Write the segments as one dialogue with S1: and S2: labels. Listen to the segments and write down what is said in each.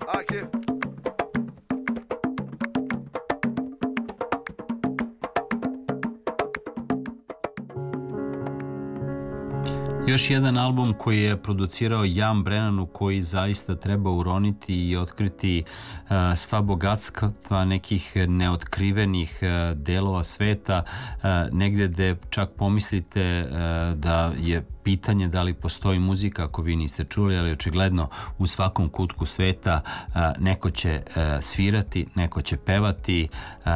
S1: Aqui.
S2: Još jedan album koji je producirao Jan Brennan, u koji zaista treba uroniti i otkriti sva bogatstva nekih neotkrivenih delova sveta, negde gde čak pomislite da je pitanje da li postoji muzika ako vi niste čuli, ali očigledno u svakom kutku sveta neko će svirati, neko će pevati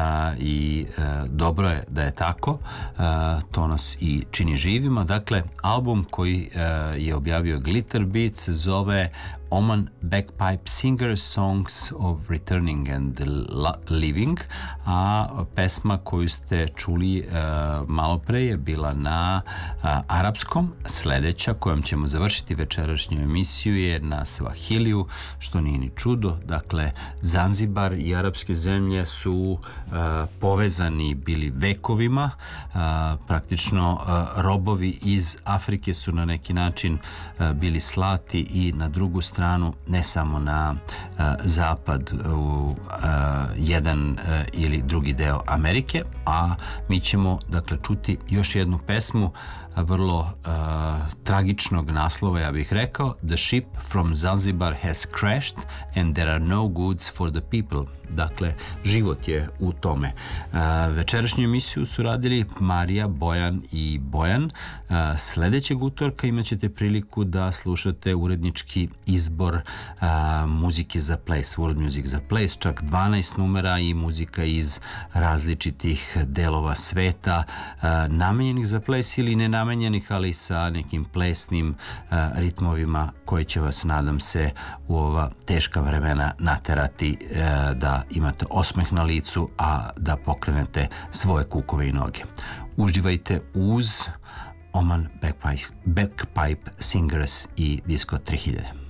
S2: i dobro je da je tako. To nas i čini živima. Dakle, album koji je objavio Glitter Beats zove Oman Bagpipe Singers Songs of Returning and Living, a pesma koju ste čuli malo pre je bila na arapskom. Sledeća kojom ćemo završiti večerašnju emisiju je na Svahiliju, što nije ni čudo. Dakle, Zanzibar i arapske zemlje su povezani bili vekovima. Praktično robovi iz Afrike su na neki način bili slati i na drugu stranu, ne samo na zapad u jedan ili drugi deo Amerike, a mi ćemo dakle čuti još jednu pesmu vrlo tragičnog naslova, ja bih rekao, The ship from Zanzibar has crashed and there are no goods for the people. Dakle, život je u tome. Večerašnju emisiju su radili Marija, Bojan i Bojan. Sledećeg utorka imat ćete priliku da slušate urednički izbor muzike za Place, World Music za Place, čak 12 numera i muzika iz različitih delova sveta, namenjenih za Place ili nenamenjenih, ali sa nekim plesnim ritmovima koji će vas, nadam se, u ova teška vremena naterati da imate osmeh na licu, a da pokrenete svoje kukove i noge. Uživajte uz Oman Bagpipe Singers i Disco 3000.